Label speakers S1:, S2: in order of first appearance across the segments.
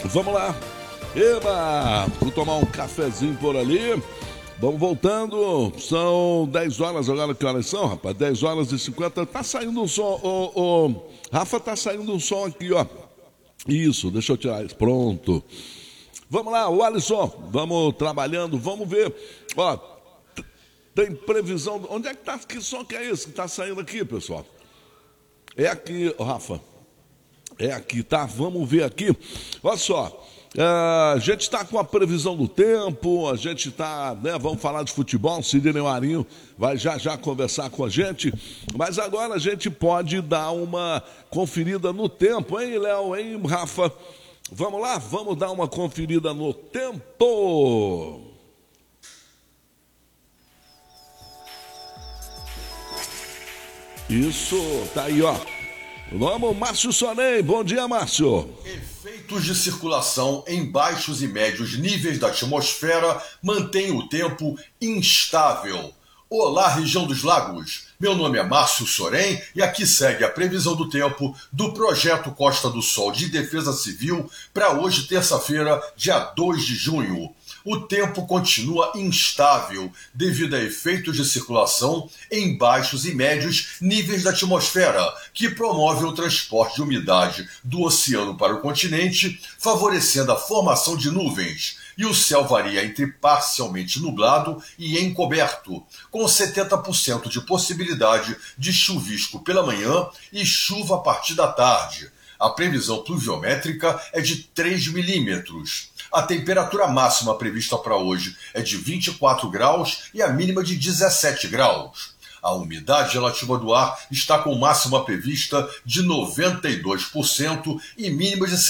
S1: Vamos lá. Eba, vou tomar um cafezinho por ali. Vamos voltando. São 10 horas agora. Que horas são, rapaz? 10 horas e 50. Tá saindo um som. Rafa, tá saindo um som aqui, ó. Isso, deixa eu tirar isso. Pronto. Vamos lá, o Alisson. Vamos trabalhando, vamos ver. Ó, tem previsão. Onde é que tá? Que som que é esse que tá saindo aqui, pessoal? É aqui, Rafa. É aqui, tá? Vamos ver aqui. Olha só. A gente está com a previsão do tempo, a gente está, né, vamos falar de futebol, o Sidney Marinho vai já conversar com a gente, mas agora a gente pode dar uma conferida no tempo, hein, Léo, hein, Rafa? Vamos lá, vamos dar uma conferida no tempo. Isso, tá aí, ó. Vamos, Márcio Sonem, bom dia, Márcio.
S2: Efeitos de circulação em baixos e médios níveis da atmosfera mantêm o tempo instável. Olá, região dos lagos. Meu nome é Márcio Sonem e aqui segue a previsão do tempo do Projeto Costa do Sol de Defesa Civil para hoje, terça-feira, dia 2 de junho. O tempo continua instável devido a efeitos de circulação em baixos e médios níveis da atmosfera, que promovem o transporte de umidade do oceano para o continente, favorecendo a formação de nuvens. E o céu varia entre parcialmente nublado e encoberto, com 70% de possibilidade de chuvisco pela manhã e chuva a partir da tarde. A previsão pluviométrica é de 3 milímetros. A temperatura máxima prevista para hoje é de 24 graus e a mínima de 17 graus. A umidade relativa do ar está com máxima prevista de 92% e mínima de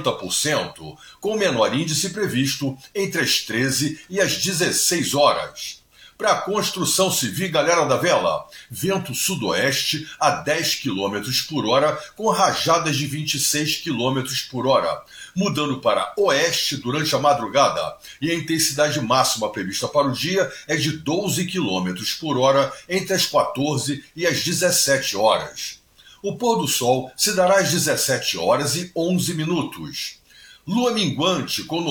S2: 70%, com menor índice previsto entre as 13 e as 16 horas. Para a construção civil, galera da vela, vento sudoeste a 10 km por hora, com rajadas de 26 km por hora, mudando para oeste durante a madrugada, e a intensidade máxima prevista para o dia é de 12 km por hora entre as 14 e as 17 horas. O pôr do sol se dará às 17 horas e 11 minutos. Lua minguante com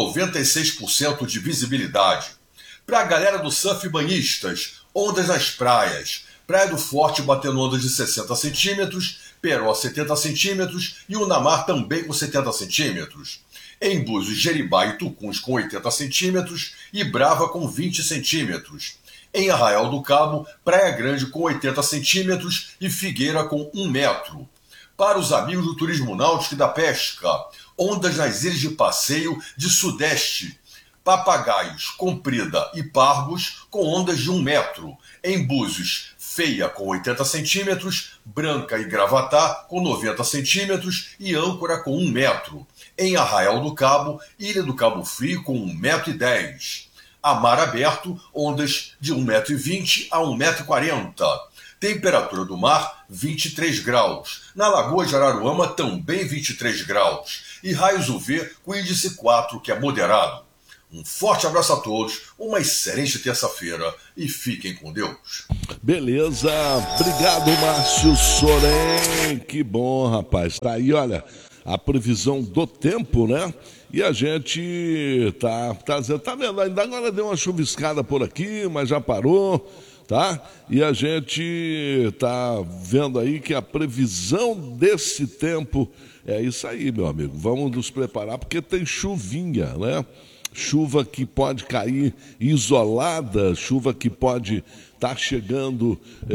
S2: 96% de visibilidade. Para a galera do surf e banhistas, ondas nas praias, Praia do Forte batendo ondas de 60 centímetros, Peró 70 centímetros e Unamar também com 70 centímetros. Em Búzios, Jeribá e Tucuns com 80 centímetros e Brava com 20 centímetros. Em Arraial do Cabo, Praia Grande com 80 centímetros e Figueira com 1 metro. Para os amigos do turismo náutico e da pesca, ondas nas ilhas de passeio de Sudeste, Papagaios, Comprida e Pargos com ondas de 1 metro. Em Búzios, Feia com 80 centímetros, Branca e Gravatá com 90 centímetros e Âncora com 1 metro. Em Arraial do Cabo, Ilha do Cabo Frio com 1,10 m. A mar aberto, ondas de 1,20 m a 1,40 m. Temperatura do mar, 23 graus. Na Lagoa de Araruama, também 23 graus. E raios UV com índice 4, que é moderado. Um forte abraço a todos, uma excelente terça-feira e fiquem com Deus.
S1: Beleza, obrigado, Márcio Soren. Que bom, rapaz. Tá aí, olha, a previsão do tempo, né? E a gente tá vendo, ainda agora deu uma chuviscada por aqui, mas já parou, tá? E a gente tá vendo aí que a previsão desse tempo é isso aí, meu amigo. Vamos nos preparar porque tem chuvinha, né? Chuva que pode cair isolada, chuva que pode estar chegando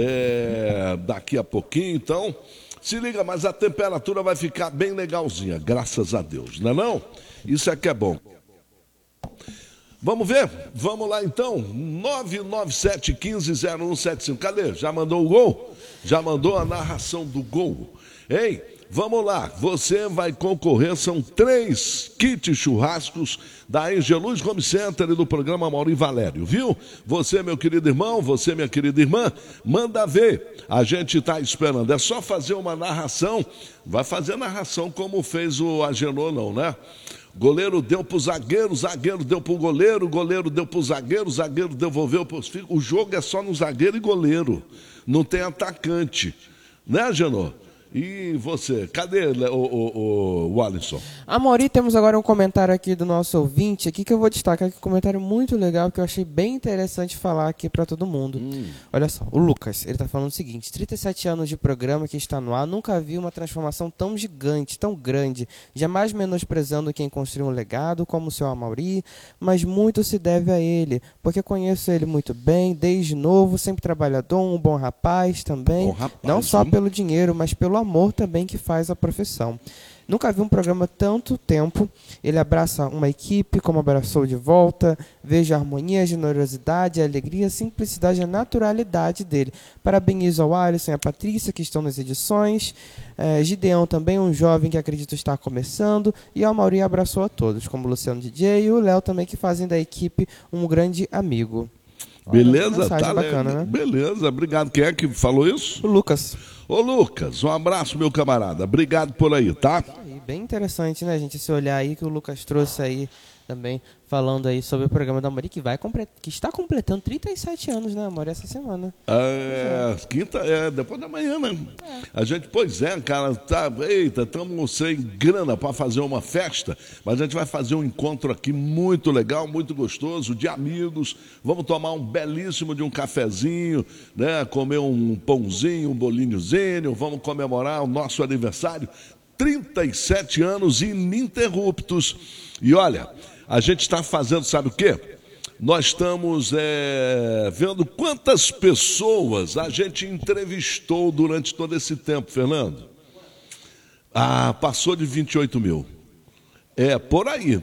S1: daqui a pouquinho. Então, se liga, mas a temperatura vai ficar bem legalzinha, graças a Deus, não é não? Isso é que é bom. Vamos ver? Vamos lá então, 997-15-0175. Cadê? Já mandou o gol? Já mandou a narração do gol? Hein? Vamos lá, você vai concorrer, são 3 kits churrascos da Angelus Home Center e do programa Mauri Valério, viu? Você, meu querido irmão, você, minha querida irmã, manda ver, a gente está esperando, é só fazer uma narração, vai fazer narração como fez o Agenor não, né? Goleiro deu pro zagueiro, zagueiro deu pro goleiro, goleiro deu pro zagueiro, zagueiro devolveu pros filhos, o jogo é só no zagueiro e goleiro, não tem atacante, né, Agenor? E você, cadê o Alisson?
S3: Amaury, temos agora um comentário aqui do nosso ouvinte aqui que eu vou destacar aqui, um comentário muito legal que eu achei bem interessante falar aqui para todo mundo. Olha só, o Lucas, ele tá falando o seguinte: 37 anos de programa que está no ar, nunca vi uma transformação tão gigante, tão grande, jamais menosprezando quem construiu um legado como o seu Amaury, mas muito se deve a ele, porque conheço ele muito bem, desde novo, sempre trabalhador, um bom rapaz também, não só pelo dinheiro, mas pelo amor também que faz a profissão. Nunca vi um programa tanto tempo. Ele abraça uma equipe como abraçou de volta. Vejo a harmonia, a generosidade, a alegria, a simplicidade e a naturalidade dele. Parabenizo ao Alisson e a Patrícia que estão nas edições. Gideão também, um jovem que acredito estar começando. E a Amaury abraçou a todos, como o Luciano DJ e o Léo também, que fazem da equipe um grande amigo.
S1: Beleza, tá
S3: bacana, né?
S1: Beleza, obrigado. Quem é que falou isso?
S3: O Lucas.
S1: Ô Lucas, um abraço, meu camarada. Obrigado por aí, tá?
S3: Bem interessante, né, gente? Esse olhar aí que o Lucas trouxe aí também, falando aí sobre o programa da Amaury, que está completando 37 anos, né, Amaury, essa semana.
S1: Quinta, depois da manhã, né? A gente, pois é, cara, estamos sem grana para fazer uma festa, mas a gente vai fazer um encontro aqui muito legal, muito gostoso, de amigos. Vamos tomar um belíssimo de um cafezinho, né? Comer um pãozinho, um bolinhozinho, vamos comemorar o nosso aniversário. 37 anos ininterruptos. E olha, a gente está fazendo, sabe o quê? Nós estamos vendo quantas pessoas a gente entrevistou durante todo esse tempo, Fernando. Passou de 28 mil. Por aí.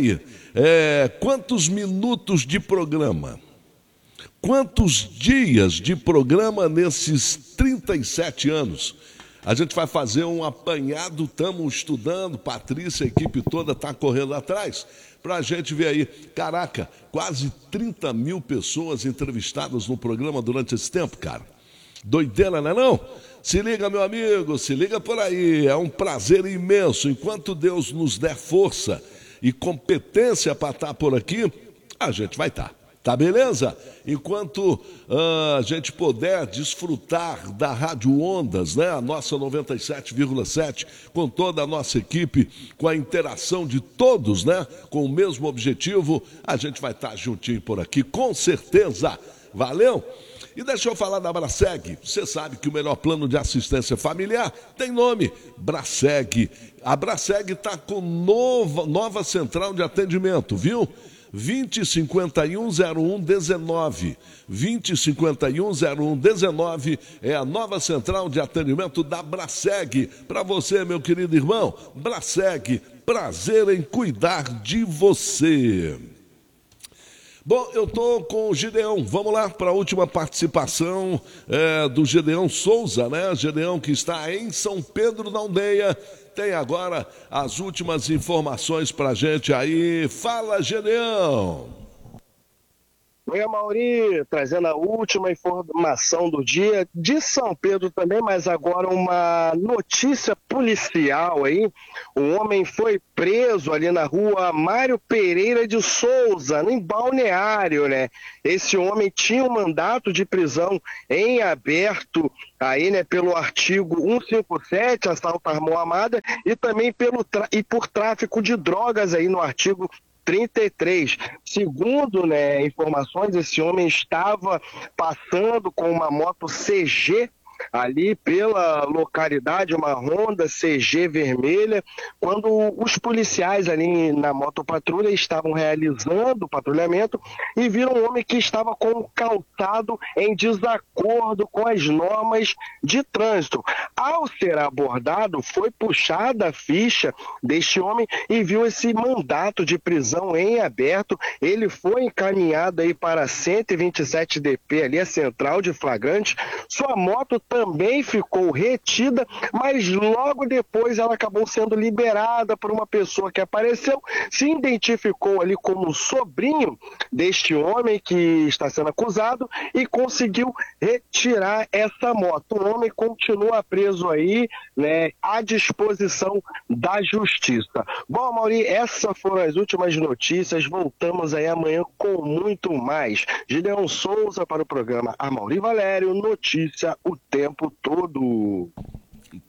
S1: Quantos minutos de programa? Quantos dias de programa nesses 37 anos? A gente vai fazer um apanhado, estamos estudando, Patrícia, a equipe toda está correndo atrás, para a gente ver aí. Caraca, quase 30 mil pessoas entrevistadas no programa durante esse tempo, cara. Doideira, não é não? Se liga, meu amigo, se liga por aí, é um prazer imenso. Enquanto Deus nos der força e competência para estar por aqui, a gente vai estar. Tá beleza? Enquanto a gente puder desfrutar da Rádio Ondas, né? A nossa 97,7, com toda a nossa equipe, com a interação de todos, né? Com o mesmo objetivo, a gente vai estar juntinho por aqui, com certeza. Valeu? E deixa eu falar da Braseg. Você sabe que o melhor plano de assistência familiar tem nome, Braseg. A Braseg está com nova central de atendimento, viu? 2051-0119. 2051-0119 é a nova central de atendimento da Braseg. Para você, meu querido irmão, Braseg, prazer em cuidar de você. Bom, eu estou com o Gideão. Vamos lá para a última participação do Gideão Souza, né? Gideão que está em São Pedro da Aldeia. Tem agora as últimas informações para a gente aí. Fala, Gideão!
S4: Oi, Amaury, trazendo a última informação do dia de São Pedro também, mas agora uma notícia policial aí. Um homem foi preso ali na rua Mário Pereira de Souza, em Balneário, né? Esse homem tinha um mandato de prisão em aberto aí, né, pelo artigo 157, assalto à mão armada, e também por tráfico de drogas aí no artigo 33. Segundo, né, informações, esse homem estava passando com uma moto CG ali pela localidade, uma Honda CG vermelha, quando os policiais ali na motopatrulha estavam realizando o patrulhamento e viram um homem que estava com o calçado em desacordo com as normas de trânsito. Ao ser abordado, foi puxada a ficha deste homem e viu esse mandato de prisão em aberto. Ele foi encaminhado aí para 127 DP, ali a central de flagrante. Sua moto também ficou retida, mas logo depois ela acabou sendo liberada por uma pessoa que apareceu, se identificou ali como sobrinho deste homem que está sendo acusado e conseguiu retirar essa moto. O homem continua preso aí, né, à disposição da justiça. Bom, Amaury, essas foram as últimas notícias. Voltamos aí amanhã com muito mais. Gideão Souza para o programa Amaury Valério, notícia o tempo todo.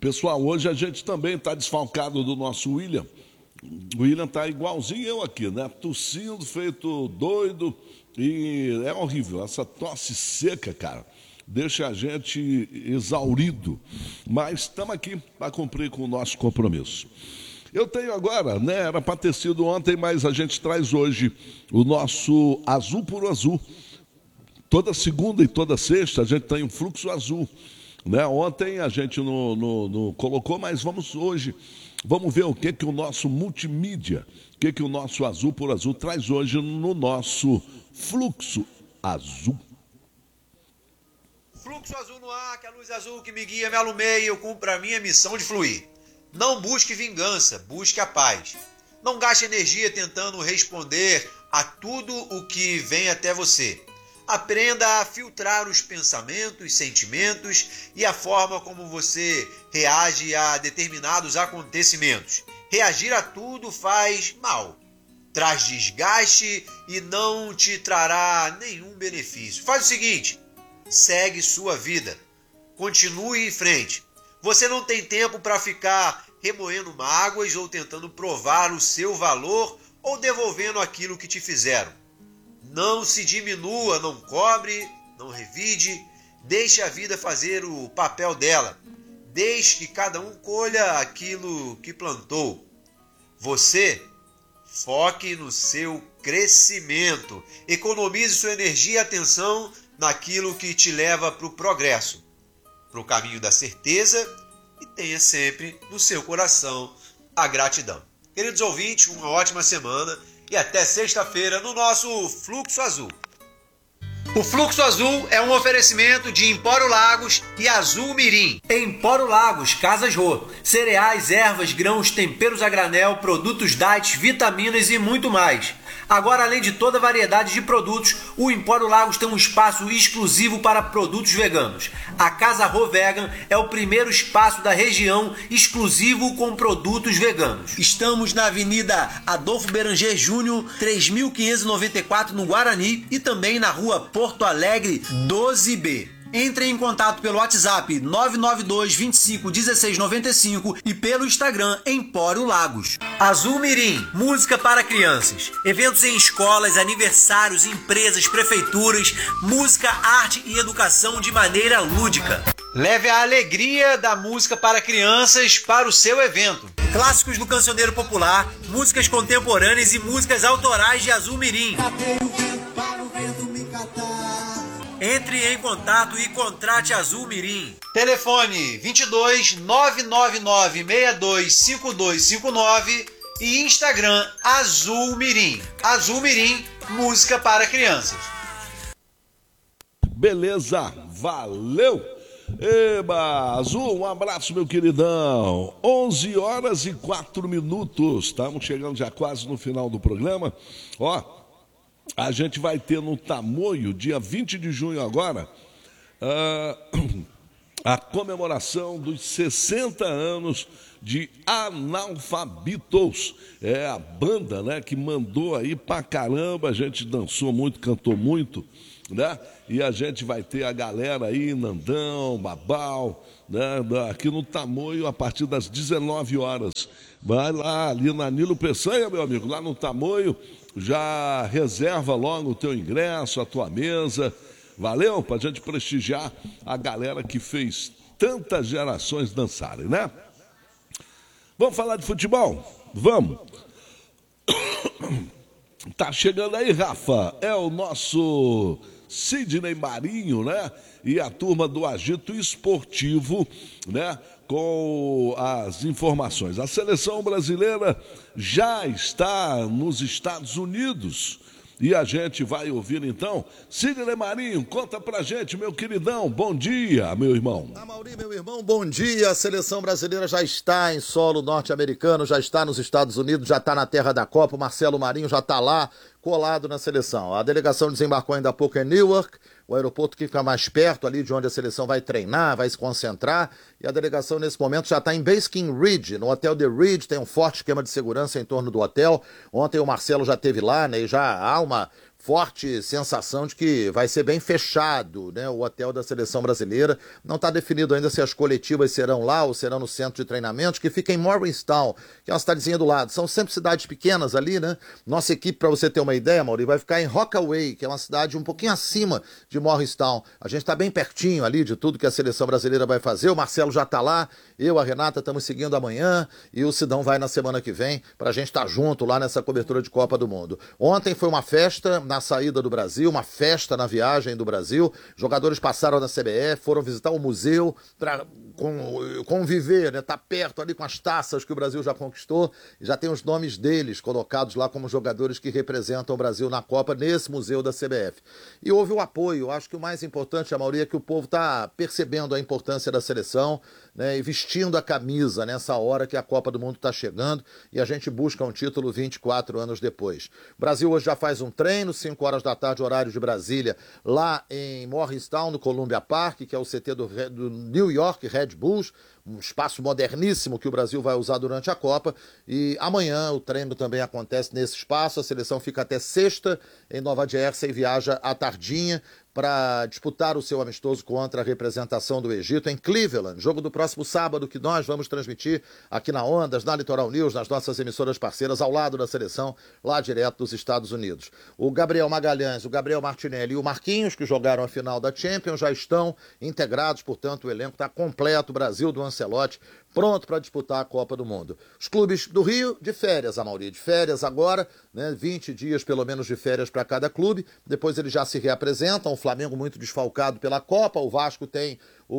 S1: Pessoal, hoje a gente também está desfalcado do nosso William. O William está igualzinho eu aqui, né? Tossindo, feito doido, e é horrível. Essa tosse seca, cara, deixa a gente exaurido. Mas estamos aqui para cumprir com o nosso compromisso. Eu tenho agora, né? Era para ter sido ontem, mas a gente traz hoje o nosso Azul por Azul. Toda segunda e toda sexta a gente tem um fluxo azul, né? Ontem a gente não colocou, mas vamos ver o que o nosso multimídia, o que o nosso Azul por Azul traz hoje no nosso fluxo azul.
S5: Fluxo azul no ar, que a luz azul que me guia, me alumeia e eu cumpro a minha missão de fluir. Não busque vingança, busque a paz. Não gaste energia tentando responder a tudo o que vem até você. Aprenda a filtrar os pensamentos, sentimentos e a forma como você reage a determinados acontecimentos. Reagir a tudo faz mal, traz desgaste e não te trará nenhum benefício. Faz o seguinte, segue sua vida, continue em frente. Você não tem tempo para ficar remoendo mágoas ou tentando provar o seu valor ou devolvendo aquilo que te fizeram. Não se diminua, não cobre, não revide, deixe a vida fazer o papel dela. Deixe que cada um colha aquilo que plantou. Você foque no seu crescimento. Economize sua energia e atenção naquilo que te leva para o progresso, para o caminho da certeza e tenha sempre no seu coração a gratidão. Queridos ouvintes, uma ótima semana. E até sexta-feira no nosso Fluxo Azul. O Fluxo Azul é um oferecimento de Empório Lagos e Azul Mirim. Empório Lagos, Casas Rô. Cereais, ervas, grãos, temperos a granel, produtos diet, vitaminas e muito mais. Agora, além de toda a variedade de produtos, o Empório Lagos tem um espaço exclusivo para produtos veganos. A Casa Rô Vegan é o primeiro espaço da região exclusivo com produtos veganos. Estamos na Avenida Adolfo Beranger Júnior, 3594 no Guarani e também na Rua Porto Alegre 12B. Entre em contato pelo WhatsApp 992 25 16 95 e pelo Instagram Empório Lagos. Azul Mirim, música para crianças. Eventos em escolas, aniversários, empresas, prefeituras, música, arte e educação de maneira lúdica. Leve a alegria da música para crianças para o seu evento. Clássicos do cancioneiro popular, músicas contemporâneas e músicas autorais de Azul Mirim. Entre em contato e contrate Azul Mirim. Telefone 22 999 62 5259 e Instagram Azul Mirim. Azul Mirim, música para crianças.
S1: Beleza, valeu! Eba, Azul, um abraço, meu queridão. 11h04. Estamos chegando já quase no final do programa. Ó, a gente vai ter no Tamoio, dia 20 de junho agora, a comemoração dos 60 anos de Analfabitos. É a banda, né, que mandou aí pra caramba, a gente dançou muito, cantou muito, né? E a gente vai ter a galera aí, Nandão, Babal, né, aqui no Tamoio a partir das 19 horas. Vai lá, ali na Nilo Peçanha, meu amigo, lá no Tamoio, já reserva logo o teu ingresso, a tua mesa. Valeu? Pra gente prestigiar a galera que fez tantas gerações dançarem, né? Vamos falar de futebol? Vamos. Tá chegando aí, Rafa. É o nosso Sidney Marinho, né? E a turma do Agito Esportivo, né? Com as informações. A seleção brasileira já está nos Estados Unidos. E a gente vai ouvir então. Sidney Marinho, conta pra gente, meu queridão. Bom dia, meu irmão.
S6: Mauri, meu irmão, bom dia. A seleção brasileira já está em solo norte-americano, já está nos Estados Unidos, já está na terra da Copa. O Marcelo Marinho já está lá, colado na seleção. A delegação desembarcou ainda há pouco em Newark, o aeroporto que fica mais perto ali de onde a seleção vai treinar, vai se concentrar. E a delegação nesse momento já está em Basking Ridge, no hotel The Ridge, tem um forte esquema de segurança em torno do hotel. Ontem o Marcelo já esteve lá, né, e já há uma forte sensação de que vai ser bem fechado, né, o hotel da seleção brasileira. Não está definido ainda se as coletivas serão lá ou serão no centro de treinamentos, que fica em Morristown, que é uma cidadezinha do lado. São sempre cidades pequenas ali, né? Nossa equipe, para você ter uma ideia, Mauri, vai ficar em Rockaway, que é uma cidade um pouquinho acima de Morristown. A gente está bem pertinho ali de tudo que a seleção brasileira vai fazer. O Marcelo já está lá, eu, a Renata, estamos seguindo amanhã e o Sidão vai na semana que vem para a gente estar junto lá nessa cobertura de Copa do Mundo. Ontem foi uma festa na saída do Brasil, uma festa na viagem do Brasil. Jogadores passaram na CBF, foram visitar o museu para conviver, né? Tá perto ali com as taças que o Brasil já conquistou e já tem os nomes deles colocados lá como jogadores que representam o Brasil na Copa nesse museu da CBF. E houve o apoio. Acho que o mais importante, Amaury, é que o povo está percebendo a importância da seleção, né, e vestindo a camisa nessa hora que a Copa do Mundo está chegando e a gente busca um título 24 anos depois. O Brasil hoje já faz um treino, 5 horas da tarde, horário de Brasília, lá em Morristown, no Columbia Park, que é o CT do New York Red Bulls, um espaço moderníssimo que o Brasil vai usar durante a Copa. E amanhã o treino também acontece nesse espaço. A seleção fica até sexta em Nova Jersey e viaja à tardinha para disputar o seu amistoso contra a representação do Egito em Cleveland, jogo do próximo sábado que nós vamos transmitir aqui na Ondas, na Litoral News, nas nossas emissoras parceiras, ao lado da seleção, lá direto dos Estados Unidos. O Gabriel Magalhães, o Gabriel Martinelli e o Marquinhos, que jogaram a final da Champions, já estão integrados, portanto o elenco está completo, o Brasil do Ancelotti, pronto para disputar a Copa do Mundo. Os clubes do Rio, de férias, Amaury, de férias agora, né, 20 dias pelo menos de férias para cada clube, depois eles já se reapresentam, o Flamengo muito desfalcado pela Copa, o Vasco tem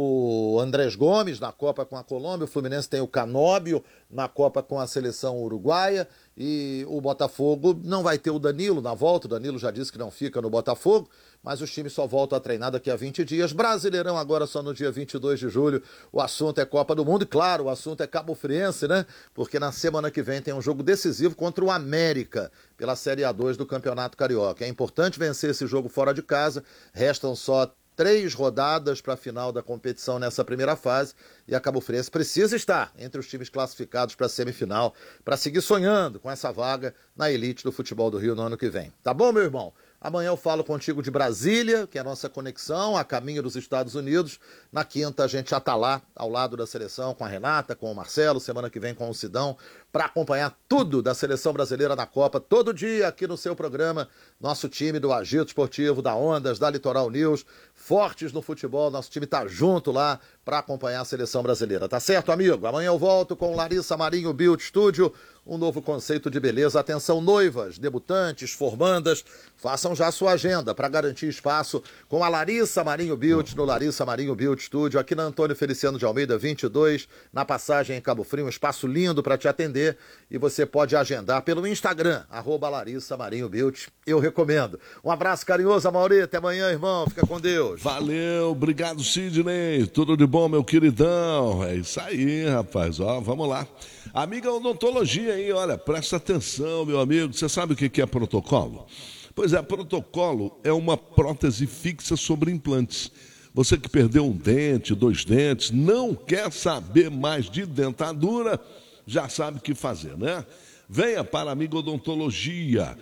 S6: o Andrés Gomes na Copa com a Colômbia, o Fluminense tem o Canóbio na Copa com a seleção uruguaia e o Botafogo não vai ter o Danilo na volta, o Danilo já disse que não fica no Botafogo, mas os times só voltam a treinar daqui a 20 dias. Brasileirão agora só no dia 22 de julho, o assunto é Copa do Mundo e claro, o assunto é Cabo Friense, né? Porque na semana que vem tem um jogo decisivo contra o América pela Série A2 do Campeonato Carioca. É importante vencer esse jogo fora de casa, restam só 3 rodadas para a final da competição nessa primeira fase e a Cabo Friense precisa estar entre os times classificados para a semifinal para seguir sonhando com essa vaga na elite do futebol do Rio no ano que vem. Tá bom, meu irmão? Amanhã eu falo contigo de Brasília, que é a nossa conexão, a caminho dos Estados Unidos. Na quinta a gente já está lá, ao lado da seleção, com a Renata, com o Marcelo, semana que vem com o Sidão, para acompanhar tudo da seleção brasileira na Copa, todo dia aqui no seu programa. Nosso time do Agito Esportivo, da Ondas, da Litoral News, fortes no futebol, nosso time está junto lá para acompanhar a seleção brasileira. Tá certo, amigo? Amanhã eu volto com Larissa Marinho Beauty Studio, um novo conceito de beleza. Atenção, noivas, debutantes, formandas, façam já a sua agenda para garantir espaço com a Larissa Marinho Beauty, no Larissa Marinho Beauty Studio, aqui na Antônio Feliciano de Almeida, 22, na passagem em Cabo Frio, um espaço lindo para te atender e você pode agendar pelo Instagram, @Larissa Marinho Beauty, eu recomendo. Um abraço carinhoso, Amaury, até amanhã, irmão, fica com Deus.
S1: Valeu, obrigado, Sidney, tudo de bom, meu queridão, é isso aí, rapaz, ó, vamos lá. Amiga odontologia aí, olha, presta atenção, meu amigo, você sabe o que é protocolo? Pois é, protocolo é uma prótese fixa sobre implantes. Você que perdeu um dente, 2 dentes, não quer saber mais de dentadura, já sabe o que fazer, né? Venha para a Amiga Odontologia.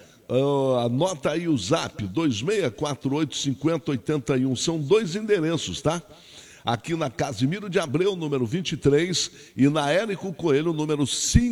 S1: Anota aí o zap, 2648-5081. São 2 endereços, tá? Aqui na Casimiro de Abreu, número 23, e na Érico Coelho, número 5.